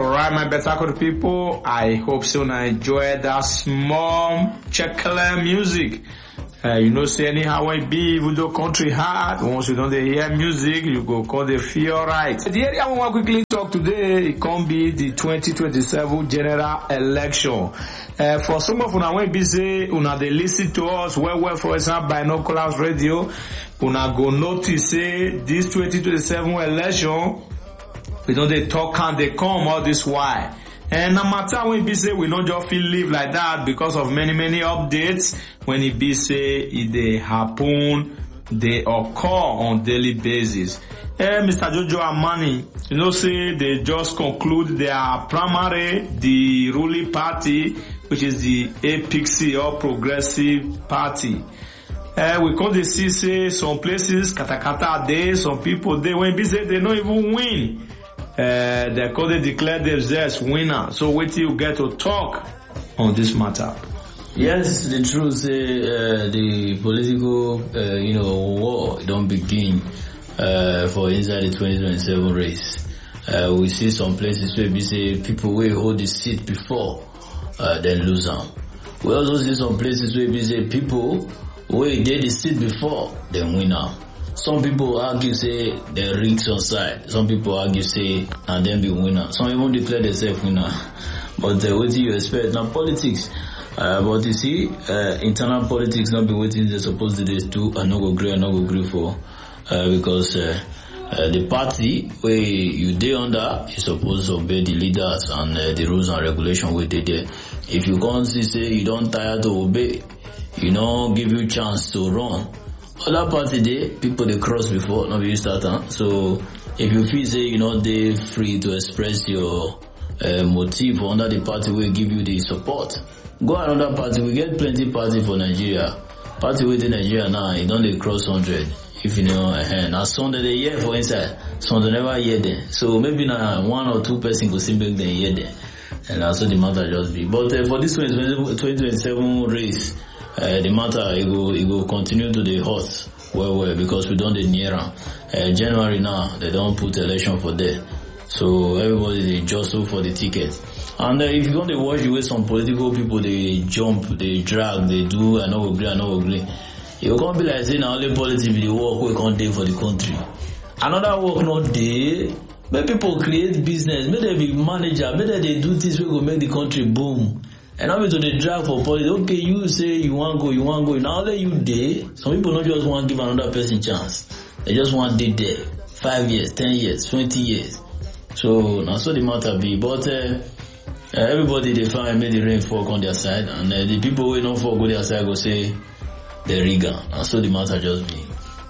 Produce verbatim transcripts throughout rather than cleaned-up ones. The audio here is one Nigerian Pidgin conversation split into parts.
Alright, my better good people, I hope so now enjoy that small checkler music. Uh, you know, say anyhow it be, even though country hard, once you don't hear music, you go call the feel alright. The area I want to quickly talk today, it can be the twenty twenty-seven general election. Uh, for some of una when be say, una they listen to us well, well, for example, Binoculars Radio, una go notice say, this twenty twenty-seven election, we don't they talk and they come all this while. And no matter when be say we don't just feel live like that because of many, many updates. When it be say it they happen, they occur on daily basis. Eh, Mister Jojo Amani, you know, say they just conclude their primary, the ruling party, which is the A P C or Progressive Party. Eh, we come to see say some places, katakata there, some people there, when be say they don't even win. Uh, they could declare themselves winner. So wait till you get to talk on this matter. Yes, the truth say uh, the political, uh, you know, war don't begin uh, for inside the twenty twenty-seven race. Uh, we see some places where we say people will hold the seat before, uh, then lose them. We also see some places where we say people will did the seat before, then win them. Some people argue say the rigs on side. Some people argue say and then be winner. Some even declare themselves winner. But uh, what do you expect? Now politics. Uh, but you see, uh, internal politics not be waiting they're supposed to do and not go agree and not go agree for. Uh, because uh, uh, the party where you dey under is supposed to obey the leaders and uh, the rules and regulations where they there. If you can't see say you don't tire to obey, you know, give you chance to run. Other party day, people they cross before, not you start, huh? So if you feel say you know they free to express your uh, motive under the party will give you the support, go another party. We get plenty party for Nigeria. Party within Nigeria now, it don't they cross hundred. If you know, uh, now Sunday they hear for inside, Sunday never hear them. So maybe now one or two person could still make them hear them, and also the matter just be. But uh, for this twenty twenty-seven race. Uh, the matter, it will, it will continue to the hot well, well, because we don't near uh, January now, they don't put election for there. So everybody, they jostle for the ticket. And uh, if you're going to watch the way some political people, they jump, they drag, they do, I know agree, I know agree. You're going to be like saying, only politics will work, we can't do for the country. Another work not there, make people create business, make them be manager, make them they do things we will make the country boom. And now to the drag for politics. Okay, you say you want to go, you want to go. Now that you there, some people don't just want to give another person chance. They just want to be there. Five years, ten years, twenty years. So, now so the matter be. But uh, everybody, they find made the rain fall on their side. And uh, the people who don't fall on their side go say, they're rigor. And so the matter just be.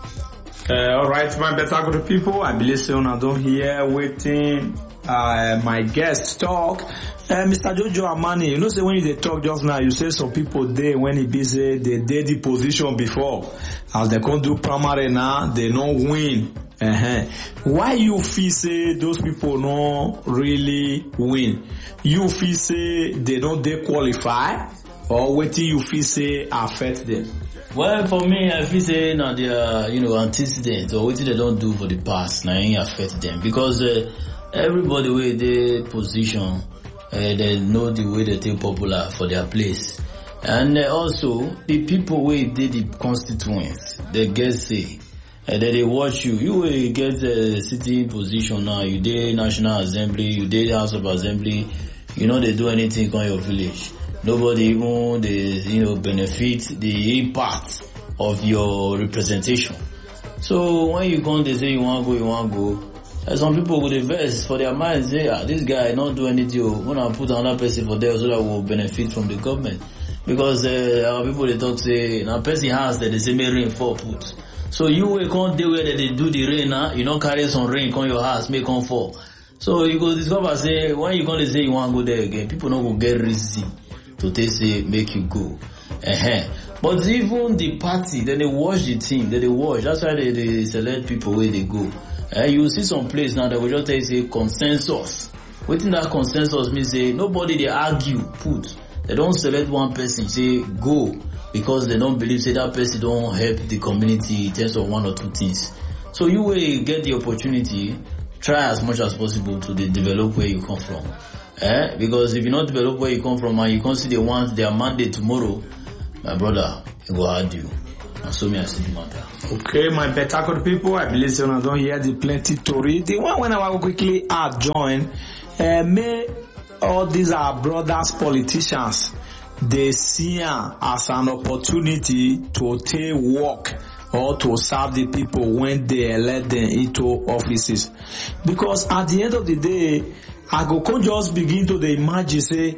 Uh, alright, my better good people. I believe so now don't hear waiting. Uh, my guest talk. Uh, Mister Jojo Amani, you know, say when you talk just now, you say some people there when it be say they did the position before, as they can't do primary now, they don't win. Uh-huh. Why you feel say those people don't really win? You feel say they don't they qualify, or what do you feel say affect them? Well, for me, I feel say now they are, you know, antecedents or what they don't do for the past, now it affect them because. Uh, Everybody where they position, uh, they know the way they take popular for their place. And uh, also, the people where they the constituents, they get say, uh, that they watch you. You will get a sitting position now, you did National Assembly, you did House of Assembly, you know they do anything on your village. Nobody even, they, you know, benefit the impact of your representation. So when you come, they say you want to go, you want to go. Uh, some people would invest for their minds, say, ah, this guy not do anything, we're going to put another person for there so that we'll benefit from the government. Because uh, our people, they talk, say, now person has that they say, may rain fall put. So you will come there where they do the rain, huh? You don't carry some rain, come your house, make come fall. So you go discover, say, when you come to say you want to go there again, people don't go get reason to take, say, make you go. Uh-huh. But even the party, then they watch the team, then they watch, that's why they, they select people where they go. Uh, you will see some place now that will just tell you say consensus. Within that consensus means say nobody they argue, put. They don't select one person, say go, because they don't believe say that person don't help the community in terms of one or two things. So you will get the opportunity try as much as possible to de- develop where you come from. Eh? Because if you not develop where you come from and you can't see the ones their mandate tomorrow, my brother, it will hard you. And so me I see the matter. Okay, my better good people, I believe you don't hear the plenty story. The one when I will quickly add join, uh, may all these are brothers politicians, they see them as an opportunity to take work or to serve the people when they elect them into offices. Because at the end of the day, I go can just begin to the imagine say,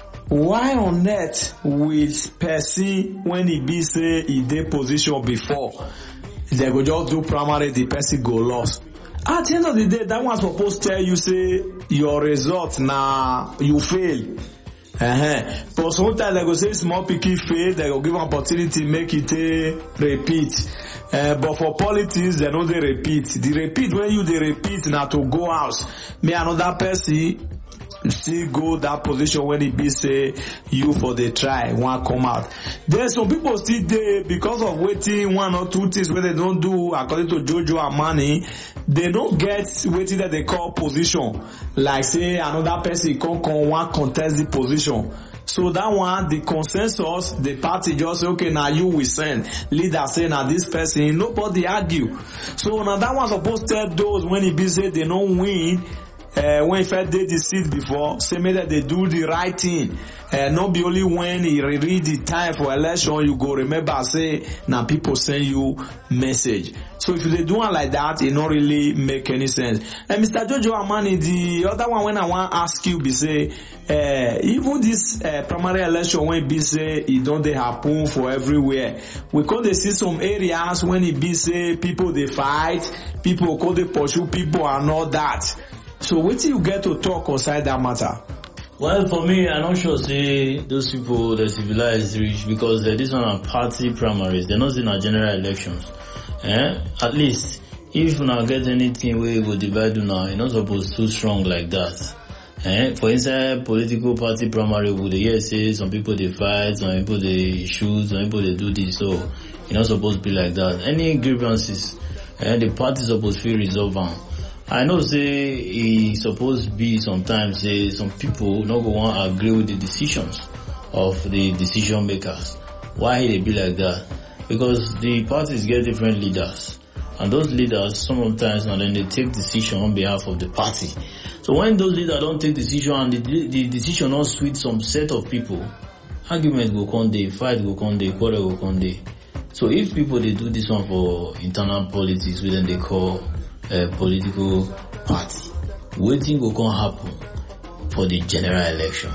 why on earth will person when he be say he dey position before, they go just do primary, the person go lost. At the end of the day, that one supposed to tell you say your result na you fail. Uh-huh. But sometimes they go say small picky fail, they go give opportunity make it uh, repeat. Uh, but for politics, they know they repeat. The repeat when you they repeat now to go out. Me another person still go that position when it be say you for the try one come out. There's some people still there because of waiting one or two things where they don't do according to Jojo Amani, they don't get waiting that they call position. Like say another person can come one contest the position. So that one, the consensus, the party just say, okay, now you will send. Leader say, now this person, nobody argue. So now that one supposed to tell those when it be say they don't win, Uh, when if I did the seat before, say me that they do the right thing. Uh, not be only when he read the time for election, you go remember say, now people send you message. So if they do one like that, it not really make any sense. And Mister Jojo Amani, the other one when I want to ask you be say, uh, even this uh, primary election when it be say, it don't they happen for everywhere. We could they see some areas when it be say, people they fight, people could they pursue people and all that. So what do you get to talk outside that matter? Well, for me, I'm not sure say those people the civilized rich because uh, this one are party primaries. They're not in our general elections. Eh? At least if you now get anything where you go divide now, you're not supposed to strong like that. Eh? For inside political party primary, would they hear say some people they fight, some people they shoot, some people they do this. So you're not supposed to be like that. Any grievances, eh, the party is supposed to resolve them. I know say it's supposed to be sometimes say some people not go want to agree with the decisions of the decision makers. Why they be like that? Because the parties get different leaders. And those leaders sometimes now then they take decision on behalf of the party. So when those leaders don't take decision and the, the decision not suit some set of people, argument go come day, fight go come day, quarrel go come day. So if people they do this one for internal politics, we then they call a political party, waiting will come happen for the general election.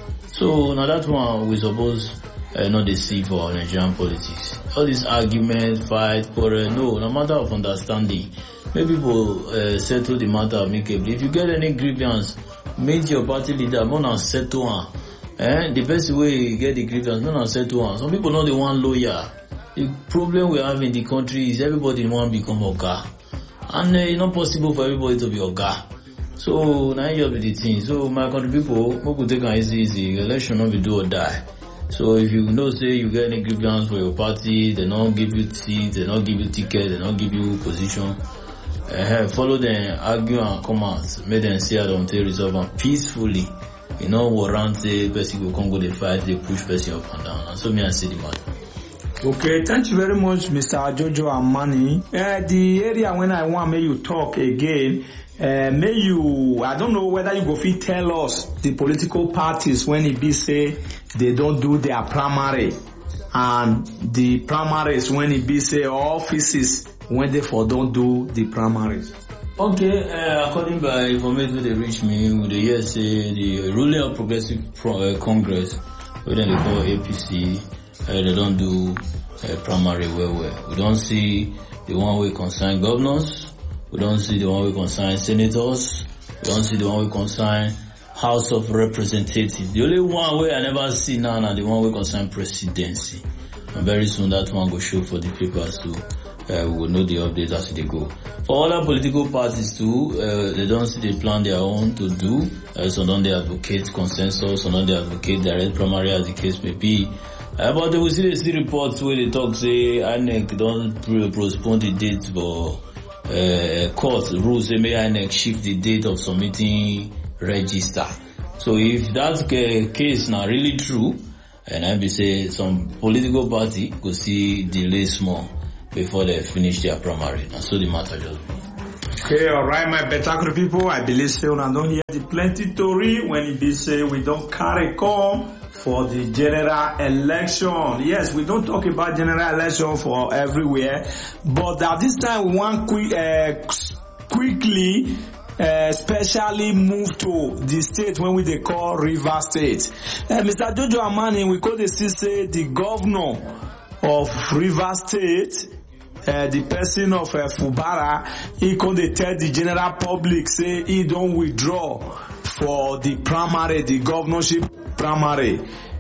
So now that one we suppose uh, not the see for Nigerian politics. All this argument, fight, quarrel, no, no matter of understanding. Maybe people uh, settle the matter amicably. If you get any grievance, meet your party leader, not settle one. Eh? The best way you get the grievance, not settle one. Some people know they want lawyer. The problem we have in the country is everybody want to become oga. And uh, it's not possible for everybody to be oga. So now you have the thing. So my country people, we could take an easy, easy. Election not be do or die. So if you know say you get any grievance for your party, they don't give you seats, they don't give you ticket, they don't give you position. Uh, follow them, argue and come out. Make them see how they take resolve and peacefully. You know, warrant say person go come go they fight, they push person up and down. And so me I see the matter. Okay, thank you very much, Mister Jojo Amani. Uh, the area when I want may you talk again, uh, may you, I don't know whether you go fit tell us the political parties when it be say they don't do their primary and the primaries when it be say offices when they for don't do the primaries. Okay, uh, according by information they reach me, with the year say the ruling progressive Pro, uh, Congress, what they call A P C, uh, they don't do uh, primary well well. We don't see the one way concern governors, we don't see the one way concern senators, we don't see the one way concern House of Representatives. The only one way I never see now is the one way concern presidency. And very soon that one will show for the papers too. Uh, we will know the updates as they go. For other political parties too, uh, they don't see they plan their own to do. Uh, so don't they advocate consensus, so don't they advocate direct primary as the case may be. Uh, but they will see, they see reports where they talk say I N E C don't postpone the date for uh, court rules say may I N E C shift the date of submitting register. So if that uh, case now really true, and I be say some political party could see delay small before they finish their primary. And so the matter just Okay, alright, my better people. I believe say una don't hear the plenty story when it be say we don't carry come for the general election. Yes, we don't talk about general election for everywhere, but at this time we want quick, uh, quickly, uh, especially move to the state when we they call River State. Uh, Mister Jojo Amani, we call the say the governor of River State. Uh, the person of uh, Fubara, he could tell the general public say he don't withdraw for the primary, the governorship primary.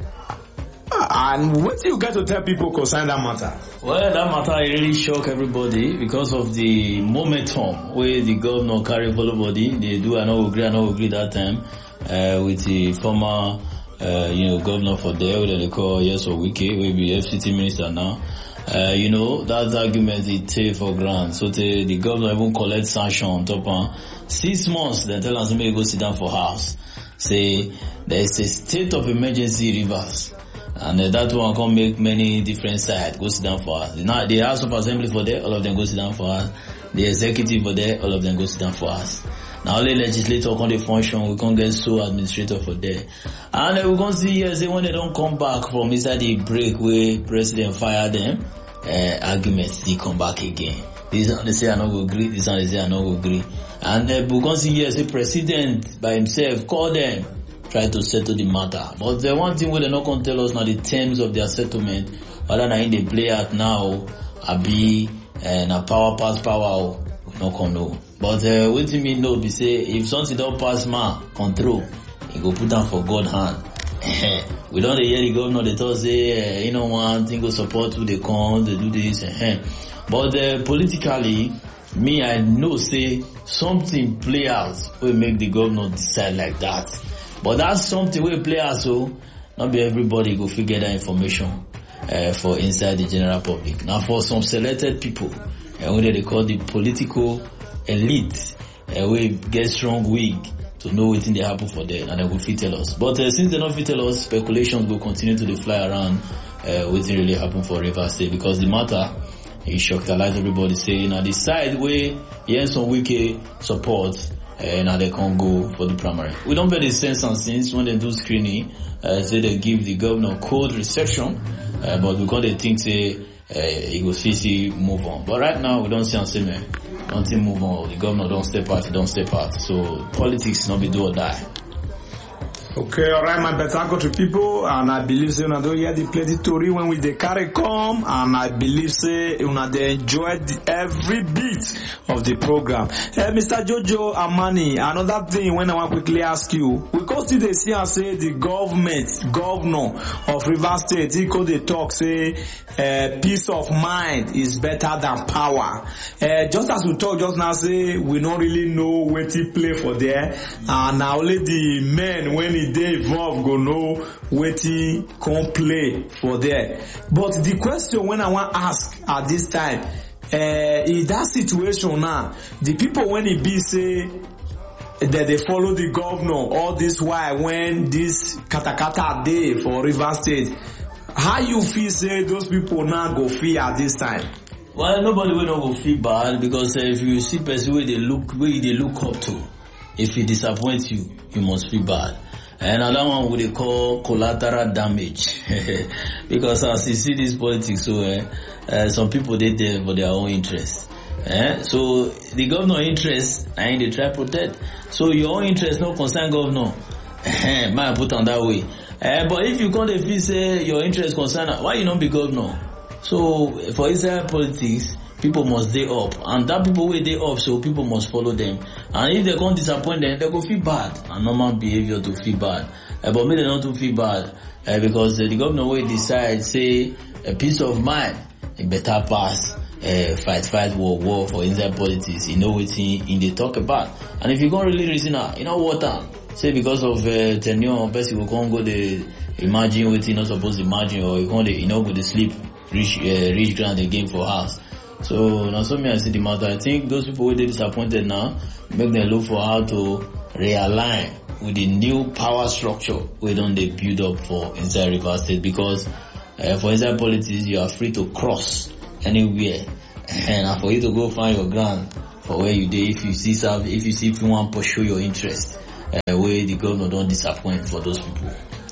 Uh, and what do you get to tell people concerning that matter? Well, that matter really shock everybody because of the momentum where the governor carry follow body. They do I not agree, I not agree that time uh, with the former uh, you know governor for there, what they call Nyesom Wike, will be F C T minister now. Uh, you know, that argument they take for granted. So the, the governor even collect sanction on top of six months, they tell us maybe go sit down for house. Say, there is a state of emergency Rivers. And uh, that one can make many different sides go sit down for us. Now, the House of Assembly for there, all of them go sit down for us. The executive for there, all of them go sit down for us. Now only legislator can they function, we can't get so administrator for there. And uh, we can see here, say when they don't come back from inside the break where president fire them, uh, arguments, they come back again. This one they say I not go agree, this one they say I not go agree. And uh, we can see here, say president by himself call them, try to settle the matter. But the one thing where they not going to tell us now the terms of their settlement, whether now in they play out now, I be, uh, na power pass power, we not come know. But uh, what do me know be say if something don't pass man control, he go put down for God hand. We don't hear the governor they talk say uh, you know one thing go support who they come, they do this. Uh, but uh, politically, me I know say something play out will make the governor decide like that. But that's something will play out so not be everybody go figure that information uh, for inside the general public. Now for some selected people, and uh, what they call the political elite, uh, we get strong wig to know what thing they happen for them and they will fit tell us. But uh, since they don't fit tell us, speculations will continue to fly around uh, what thing really happen for River State because the matter is shocked everybody saying now the side where Nyesom Wike support uh, now they can't go for the primary. We don't bet the sense and since when they do screening, uh, say they give the governor cold reception, uh, but because they think say uh, he will see move on. But right now we don't see and say man. Until move on, the governor don't step out, he don't step out. So politics not be do or die. Okay, alright, my better country people, and I believe say una don't hear the plenty story when we dey carry come, and I believe say una dey enjoy the, every bit of the program. Hey, Mister Jojo Amani, another thing when I want quickly ask you, we go see they see and say the government, governor of River State, he could they talk say uh, peace of mind is better than power. Uh, just as we talk just now say we don't really know where to play for there, and now only the men when they involved go know wetin come play for there. But the question when I want to ask at this time, uh, in that situation now, the people when it be say that they follow the governor all this while when this katakata day for River State, how you feel say those people now go feel at this time? Well, nobody will not go feel bad because uh, if you see person where they look where they look up to, if he disappoints you, you must feel bad. And another one we call collateral damage. Because as you see this politics, so uh, uh, some people they there for their own interest. Eh? So the governor interest, and they try to protect. So your own interest not concern governor. Might put on that way. Uh, but if you can't feel say your interest concern, why you not be governor? So for Israel politics, people must stay up, and that people will stay up, so people must follow them. And if they can't disappoint them, they go feel bad. And normal behavior to feel bad. Uh, but maybe they not to feel bad uh, because uh, the governor will decide, say, a peace of mind, a better pass, uh, fight, fight, war, war for inside politics. You know what he in they talk about. And if you can't really reason out, you know what? Uh, say because of uh, tenure, person will can't go the imagine what he not supposed to imagine, or you can't you know go to sleep, reach uh, reach ground again for house. So now so me I see the matter. I think those people who they disappointed now, make them look for how to realign with the new power structure we don't they build up for inside Rivers State, because uh, for inside politics you are free to cross anywhere, and for you to go find your ground for where you did if you see some, if you see if you want to pursue your interest, uh, where the governor don't disappoint for those people.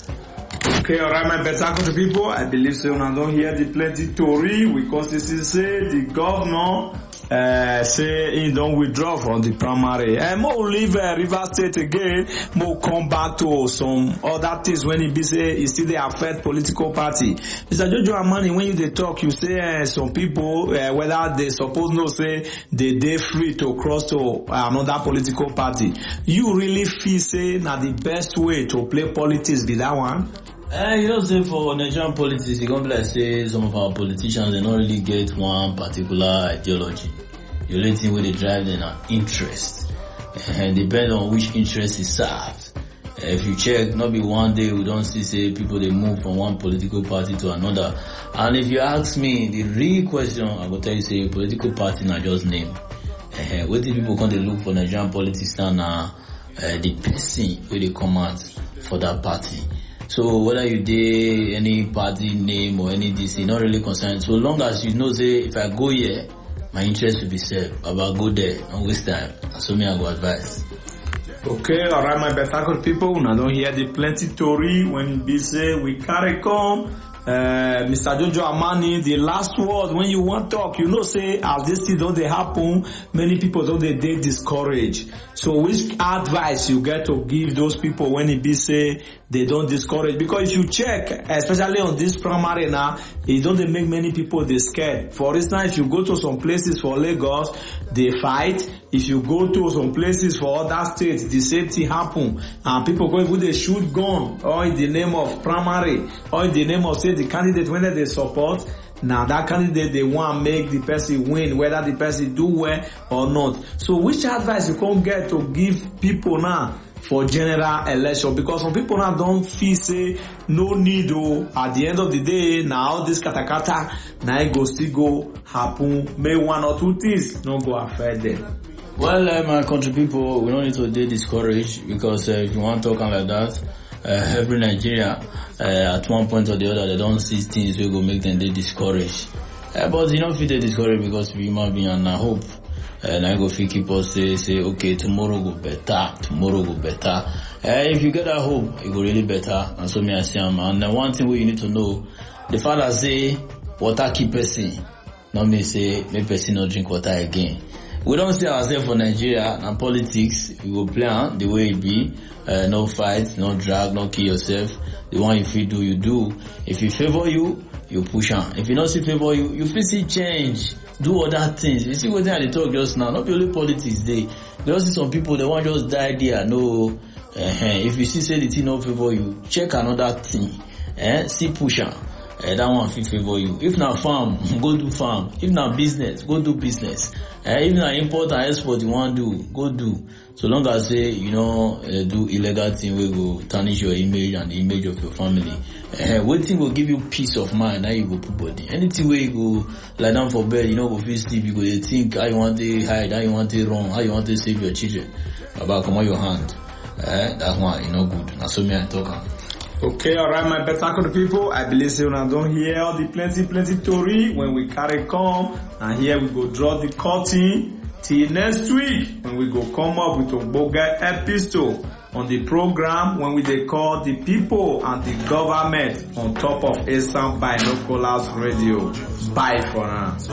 Okay, alright, my better country people. I believe so. Now don't hear the plenty story because this is say the governor uh, say he don't withdraw from the primary. And more leave uh, Rivers State again. More come back to some other things when he be say he still they affect political party. Mister Jojo Amani, when you they talk, you say uh, some people uh, whether they suppose no say they they free to cross to uh, another political party. You really feel say now the best way to play politics be that one? Uh, you know, say for Nigerian politics, you can be like say some of our politicians, they don't really get one particular ideology. The only thing where they drive them are interest. And depend on which interest is served. Uh, if you check, not be one day we don't see say people they move from one political party to another. And if you ask me, the real question, I will tell you say political party not just name. Uh, what do people come to look for Nigerian politics now? Uh, the person where they come out for that party. So whether you did any party name or any D C, not really concerned. So long as you know, say, if I go here, my interest will be served. About go there, don't waste time. So me, I go advise. Okay, alright, my better good people. Now don't hear the plenty story when it be say we carry come. Uh, Mister Jojo Amani, the last word when you want talk, you know, say as this thing don't they happen, many people don't they, they discourage. So which advice you get to give those people when it be say they don't discourage? Because if you check, especially on this primary now, it don't they make many people they scared. For instance, if you go to some places for Lagos, they fight. If you go to some places for other states, the same thing happen. And people go with they shoot gun, or in the name of primary, or in the name of say the candidate when they support. Now that candidate they want to make the person win, whether the person do well or not. So which advice you can get to give people now for general election? Because some people now don't feel say no need to, at the end of the day, now this katakata, now it go still go happen, may one or two things not go affect them. Well, uh, my country people, we don't need to be discouraged, because uh, if you want to talk like that, uh, every Nigeria, uh, at one point or the other, they don't see things that go make them they discouraged. Uh, but you don't feel they discouraged because we human being and I hope. And I go feel keep us say, say, okay, tomorrow go better, tomorrow go better. Uh, if you get that hope, it go really better. And so me I say, um, and the one thing we need to know, the father say, water keep person. Not me say, make person not drink water again. We don't see ourselves for Nigeria and politics. We go plan the way it be. Uh, no fight, no drag, no kill yourself. The one if you do, you do. If you favor you, you push on. If you don't see favor you, you feel see change. Do other things. You see what they talk just now. Not only politics they. There see some people, they want just die there. No. Uh, if you see say the thing not favor you, check another thing. Eh? See push on. Uh, that one fit favor you. If not farm, go do farm. If not business, go do business. Uh, if not import and export you want to do, go do. So long as say, you know, uh, do illegal thing we go tarnish your image and the image of your family. Uh, waiting will give you peace of mind, now you go put body. Anything where you go lie down for bed, you know, go feel sleep, you go you think how you want to hide, how you want to run, how you want to save your children. About come on your hand. Uh, that one, you know, good. That's what me I talk. Okay, alright, my better people. I believe so now don't hear all the plenty, plenty story when we carry come. And here we go draw the curtain till next week when we go come up with a boga episode on the program when we they call the people and the government on top of Eastern Binoculars Radio. Bye for now.